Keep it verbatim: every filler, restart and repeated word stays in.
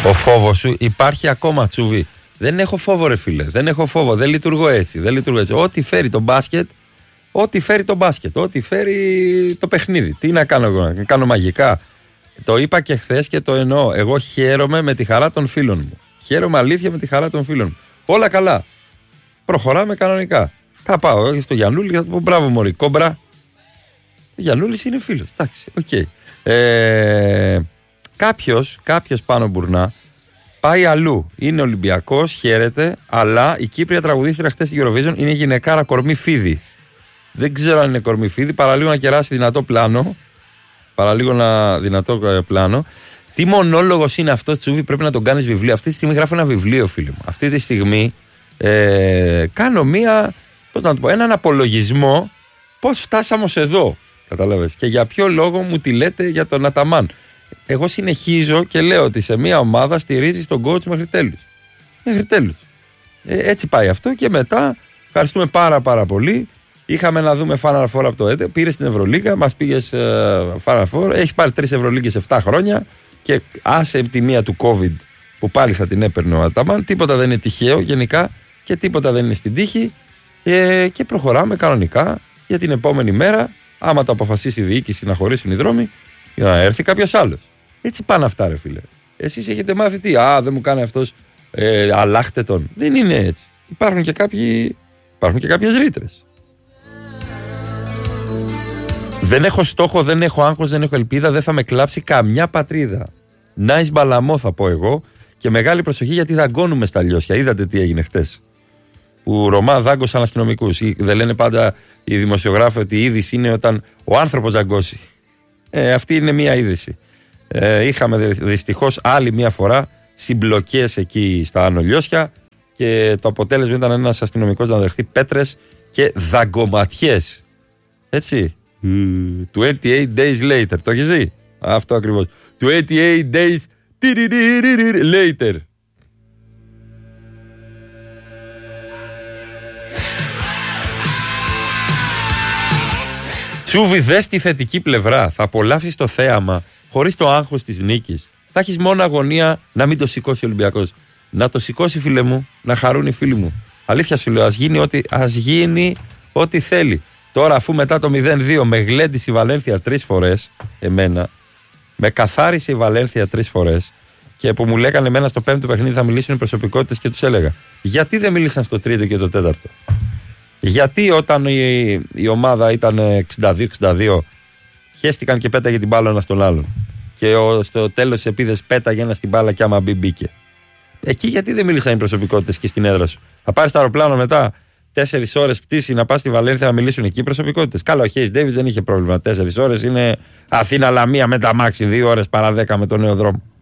Ο φόβος σου υπάρχει ακόμα, Τσούβι. Δεν έχω φόβο, ρε φίλε. Δεν έχω φόβο. Δεν λειτουργώ έτσι. Δεν λειτουργώ έτσι. Ό,τι φέρει το μπάσκετ, ό,τι φέρει το μπάσκετ, ό,τι φέρει το παιχνίδι. Τι να κάνω εγώ, να κάνω μαγικά. Το είπα και χθες και το εννοώ. Εγώ χαίρομαι με τη χαρά των φίλων μου. Χαίρομαι αλήθεια με τη χαρά των φίλων μου. Όλα καλά. Προχωράμε κανονικά. Θα πάω στο Γιαννούλη και θα του πω μπράβο, μωρή. Κόμπρα. Ο Γιαννούλης είναι φίλος. Εντάξει, οκ. Okay. Ε, κάποιος, κάποιος πάνω μπουρνά πάει αλλού. Είναι Ολυμπιακός, χαίρεται, αλλά η Κύπρια τραγουδίστρια χτες στην Eurovision είναι γυναικάρα κορμί φίδι. Δεν ξέρω αν είναι κορμί φίδι, παραλίγο να κεράσει δυνατό πλάνο. Παραλίγο να δυνατό πλάνο. Τι μονόλογος είναι αυτό, Τσούβι, πρέπει να τον κάνεις βιβλίο. Αυτή τη στιγμή γράφω ένα βιβλίο, φίλε μου. Αυτή τη στιγμή ε, κάνω μία, πώς να το πω, έναν απολογισμό πώς φτάσαμε ως εδώ. Καταλάβες. Και για ποιο λόγο μου τη λέτε για τον Αταμάν. Εγώ συνεχίζω και λέω ότι σε μία ομάδα στηρίζεις τον coach μέχρι τέλους. Μέχρι τέλους. Ε, έτσι πάει αυτό και μετά ευχαριστούμε πάρα πάρα πολύ. Είχαμε να δούμε Final Four από το ΕΤΕ. Πήρε στην Ευρωλίγα, μας πήγες uh, Final Four. Έχεις πάρει τρεις Ευρωλίγκες σε επτά χρόνια και άσε τη μία του COVID που πάλι θα την έπαιρνε ο Αταμάν. Τίποτα δεν είναι τυχαίο γενικά και τίποτα δεν είναι στην τύχη. Ε, και προχωράμε κανονικά για την επόμενη μέρα. Άμα το αποφασίσει η διοίκηση να χωρίσουν οι δρόμοι, για να έρθει κάποιος άλλος. Έτσι πάνε αυτά, ρε φίλε. Εσείς έχετε μάθει τι, α, δεν μου κάνει αυτός, ε, αλλάχτε τον. Δεν είναι έτσι. Υπάρχουν και, κάποιοι, υπάρχουν και κάποιες ρήτρες. Δεν έχω στόχο, δεν έχω άγχος, δεν έχω ελπίδα, δεν θα με κλάψει καμιά πατρίδα. Nice μπαλαμό θα πω εγώ και μεγάλη προσοχή γιατί δαγκώνουμε στα λιώσια. Είδατε τι έγινε χτες. Που Ρωμά δάγκωσαν αστυνομικούς. Δεν λένε πάντα οι δημοσιογράφοι ότι η είδηση είναι όταν ο άνθρωπος δαγκώσει. Ε, αυτή είναι μία είδηση. Ε, είχαμε δυστυχώς άλλη μία φορά συμπλοκές εκεί στα Άνω Λιώσια και το αποτέλεσμα ήταν ένας αστυνομικός να δεχτεί πέτρες και δαγκωματιές. Έτσι. είκοσι οκτώ days later. Το έχεις δει? Αυτό ακριβώς. είκοσι οκτώ days later. Τσούβι, δες τη θετική πλευρά. Θα απολαύσεις το θέαμα χωρίς το άγχος της νίκης. Θα έχεις μόνο αγωνία να μην το σηκώσει ο Ολυμπιακός. Να το σηκώσει, φίλε μου, να χαρούν οι φίλοι μου. Αλήθεια σου λέω, ας γίνει ό,τι, ας γίνει ό,τι θέλει. Τώρα, αφού μετά το μηδέν δύο με γλέντισε η Βαλένθια τρεις φορές, εμένα, με καθάρισε η Βαλένθια τρεις φορές και που μου λέγανε εμένα στο πέμπτο παιχνίδι θα μιλήσουν οι προσωπικότητες και τους έλεγα, γιατί δεν μίλησαν στο τρίτο και το τέταρτο? Γιατί όταν η, η ομάδα ήταν εξήντα δύο εξήντα δύο χέστηκαν και πέταγε την μπάλα ένα στον άλλον και ο, στο τέλος της επίδεσης πέταγε ένα στην μπάλα και άμα μπει μπήκε? Εκεί γιατί δεν μίλησαν οι προσωπικότητες και στην έδρα σου? Θα πάρεις το αεροπλάνο μετά τέσσερις ώρες πτήση να πας στη Βαλένθια να μιλήσουν εκεί οι προσωπικότητες? Καλά, ο Χέις Ντέιβις δεν είχε πρόβλημα. Τέσσερις ώρες είναι Αθήνα Λαμία με τα μάξι, δύο ώρες παρά δέκα με τον νέο δρόμο.